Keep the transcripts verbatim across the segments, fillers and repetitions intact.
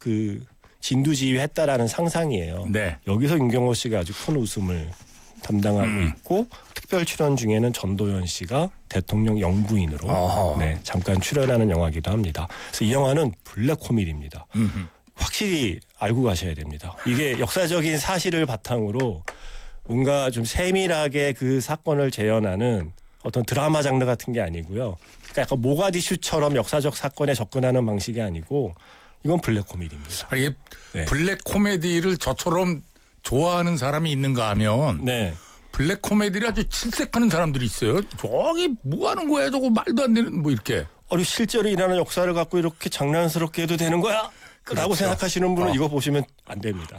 그 진두지휘했다라는 상상이에요. 네. 여기서 윤경호 씨가 아주 큰 웃음을 담당하고 음. 있고 특별 출연 중에는 전도연 씨가 대통령 영부인으로 네, 잠깐 출연하는 영화이기도 합니다. 그래서 이 영화는 블랙 코미디입니다. 음흠. 확실히 알고 가셔야 됩니다. 이게 역사적인 사실을 바탕으로 뭔가 좀 세밀하게 그 사건을 재현하는 어떤 드라마 장르 같은 게 아니고요. 그러니까 약간 모가디슈처럼 역사적 사건에 접근하는 방식이 아니고 이건 블랙 코미디입니다. 아니, 네. 블랙 코미디를 저처럼 좋아하는 사람이 있는가 하면 네. 블랙 코미디를 아주 질색하는 사람들이 있어요. 저기 뭐 하는 거야 저거 말도 안 되는 뭐 이렇게. 아니 실제로 일어나는 역사를 갖고 이렇게 장난스럽게 해도 되는 거야? 그렇죠. 라고 생각하시는 분은 어. 이거 보시면 안 됩니다.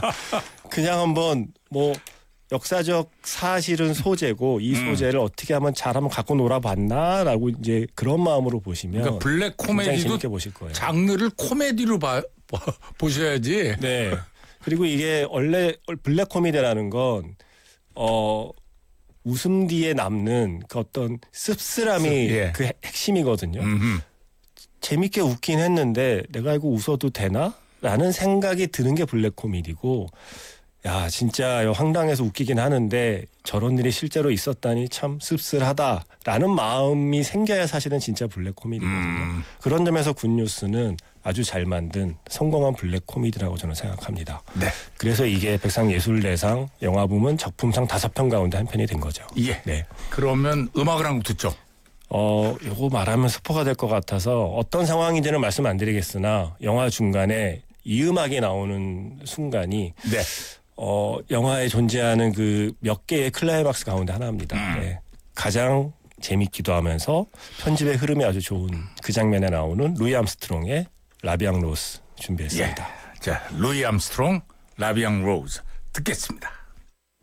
그냥 한번 뭐 역사적 사실은 소재고 이 소재를 음. 어떻게 하면 잘 한번 갖고 놀아봤나라고 이제 그런 마음으로 보시면 그러니까 블랙 코미디도 재밌게 보실 거예요. 장르를 코미디로 봐, 보셔야지. 네. 그리고 이게 원래 블랙 코미디라는 건 어, 웃음 뒤에 남는 그 어떤 씁쓸함이 예. 그 핵심이거든요. 음흠. 재밌게 웃긴 했는데 내가 이거 웃어도 되나? 라는 생각이 드는 게 블랙 코미디고 야 진짜 황당해서 웃기긴 하는데 저런 일이 실제로 있었다니 참 씁쓸하다라는 마음이 생겨야 사실은 진짜 블랙 코미디거든요. 음. 그런 점에서 굿뉴스는 아주 잘 만든 성공한 블랙 코미디라고 저는 생각합니다. 네. 그래서 이게 백상예술대상 영화부문 작품상 다섯 편 가운데 한 편이 된 거죠. 예. 네. 그러면 음악을 한 곡 듣죠. 어, 요거 말하면 스포가 될 것 같아서 어떤 상황인지는 말씀 안 드리겠으나 영화 중간에 이 음악이 나오는 순간이 네. 어, 영화에 존재하는 그 몇 개의 클라이막스 가운데 하나입니다. 음. 네. 가장 재밌기도 하면서 편집의 흐름이 아주 좋은 그 장면에 나오는 루이 암스트롱의 라비앙 로스 준비했습니다. 예. 자, 루이 암스트롱, 라비앙 로즈 듣겠습니다.